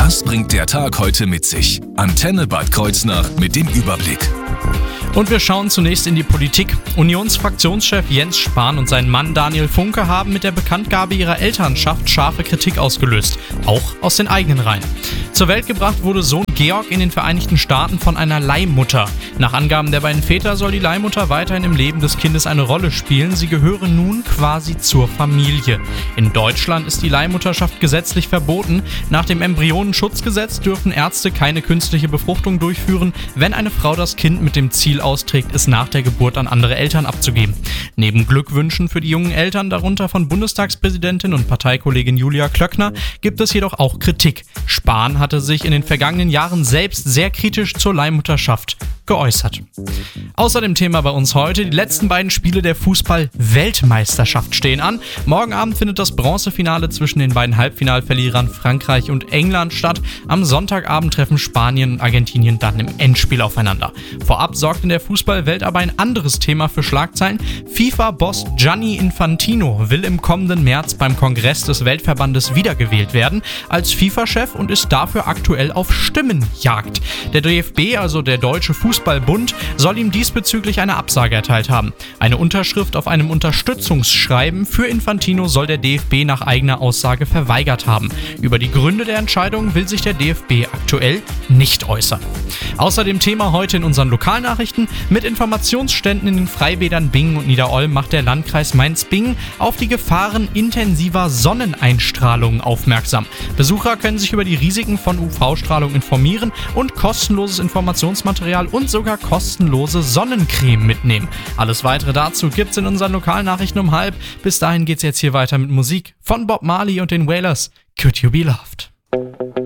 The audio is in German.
Das bringt der Tag heute mit sich. Antenne Bad Kreuznach mit dem Überblick. Und wir schauen zunächst in die Politik. Unionsfraktionschef Jens Spahn und sein Mann Daniel Funke haben mit der Bekanntgabe ihrer Elternschaft scharfe Kritik ausgelöst, auch aus den eigenen Reihen. Zur Welt gebracht wurde Sohn Georg in den Vereinigten Staaten von einer Leihmutter. Nach Angaben der beiden Väter soll die Leihmutter weiterhin im Leben des Kindes eine Rolle spielen. Sie gehöre nun quasi zur Familie. In Deutschland ist die Leihmutterschaft gesetzlich verboten. Nach dem Embryonenschutzgesetz dürfen Ärzte keine künstliche Befruchtung durchführen, wenn eine Frau das Kind mit dem Ziel austrägt, es nach der Geburt an andere Eltern abzugeben. Neben Glückwünschen für die jungen Eltern, darunter von Bundestagspräsidentin und Parteikollegin Julia Klöckner, gibt es jedoch auch Kritik. Spahn hatte sich in den vergangenen Jahren selbst sehr kritisch zur Leihmutterschaft geäußert. Außerdem Thema bei uns heute: die letzten beiden Spiele der Fußball-Weltmeisterschaft stehen an. Morgen Abend findet das Bronzefinale zwischen den beiden Halbfinalverlierern Frankreich und England statt. Am Sonntagabend treffen Spanien und Argentinien dann im Endspiel aufeinander. Vorab sorgt in der Fußballwelt aber ein anderes Thema für Schlagzeilen. FIFA-Boss Gianni Infantino will im kommenden März beim Kongress des Weltverbandes wiedergewählt werden als FIFA-Chef und ist dafür aktuell auf Stimmenjagd. Der DFB, also der Deutsche Fußballbund, soll ihm diesbezüglich eine Absage erteilt haben. Eine Unterschrift auf einem Unterstützungsschreiben für Infantino soll der DFB nach eigener Aussage verweigert haben. Über die Gründe der Entscheidung will sich der DFB aktuell nicht äußern. Außerdem Thema heute in unseren Lokalnachrichten: mit Informationsständen in den Freibädern Bingen und Niederolm macht der Landkreis Mainz-Bingen auf die Gefahren intensiver Sonneneinstrahlung aufmerksam. Besucher können sich über die Risiken von UV-Strahlung informieren und kostenloses Informationsmaterial und sogar kostenlose Sonnencreme mitnehmen. Alles weitere dazu gibt's in unseren Lokalnachrichten um 12:30. Bis dahin geht's jetzt hier weiter mit Musik von Bob Marley und den Wailers. Could You Be Loved?